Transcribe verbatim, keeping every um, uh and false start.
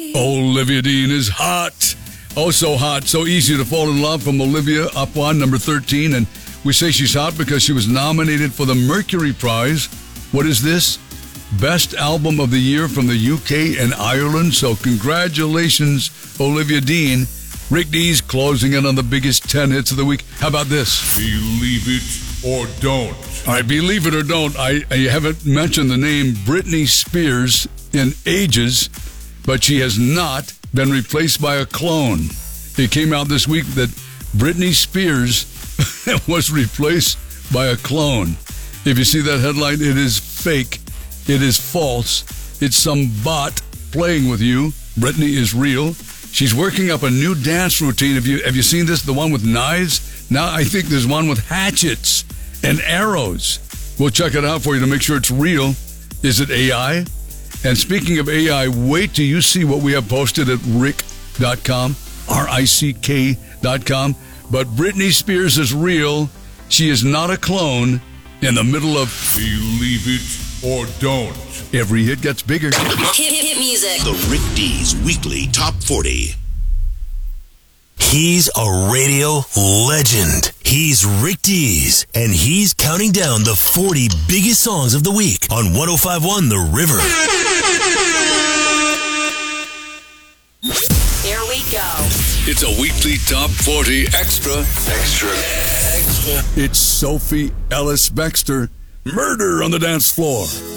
Olivia Dean is hot. Oh, so hot. So easy to fall in love from Olivia, up on number thirteen. And we say she's hot because she was nominated for the Mercury Prize. What is this? Best Album of the Year from the U K and Ireland. So congratulations, Olivia Dean. Rick D's closing in on the biggest ten hits of the week. How about this? Believe it or don't. I believe it or don't. I, I haven't mentioned the name Britney Spears in ages, but she has not been replaced by a clone. It came out this week that Britney Spears was replaced by a clone. If you see that headline, it is fake. It is false. It's some bot playing with you. Britney is real. She's working up a new dance routine. Have you have you seen this? The one with knives? Now I think there's one with hatchets and arrows. We'll check it out for you to make sure it's real. Is it A I? And speaking of A I, wait till you see what we have posted at rick dot com, R I C K dot com. But Britney Spears is real. She is not a clone. In the middle of Believe it or don't. Every hit gets bigger. Hit, hit music. The Rick D's Weekly Top forty. He's a radio legend. He's Rick D's, and he's counting down the forty biggest songs of the week on one oh five point one The River. Here we go. It's a weekly Top forty Extra. Extra. Extra. It's Sophie Ellis-Bextor. Murder on the Dance Floor.